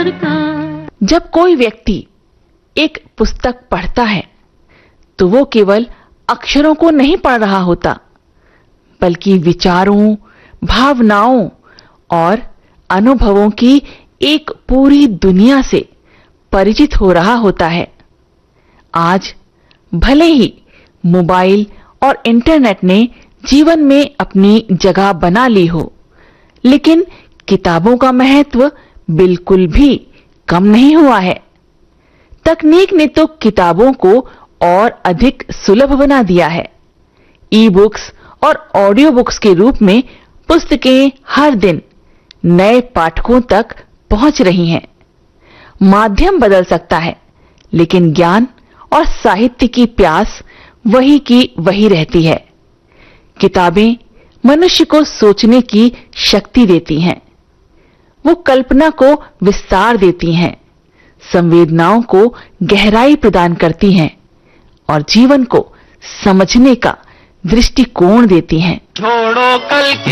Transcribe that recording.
जब कोई व्यक्ति एक पुस्तक पढ़ता है तो वो केवल अक्षरों को नहीं पढ़ रहा होता, बल्कि विचारों, भावनाओं और अनुभवों की एक पूरी दुनिया से परिचित हो रहा होता है। आज भले ही मोबाइल और इंटरनेट ने जीवन में अपनी जगह बना ली हो, लेकिन किताबों का महत्व बिल्कुल भी कम नहीं हुआ है। तकनीक ने तो किताबों को और अधिक सुलभ बना दिया है। ई बुक्स और ऑडियो बुक्स के रूप में पुस्तकें हर दिन नए पाठकों तक पहुंच रही हैं। माध्यम बदल सकता है, लेकिन ज्ञान और साहित्य की प्यास वही की वही रहती है। किताबें मनुष्य को सोचने की शक्ति देती हैं। वो कल्पना को विस्तार देती हैं, संवेदनाओं को गहराई प्रदान करती हैं और जीवन को समझने का दृष्टिकोण देती हैं। छोड़ो कल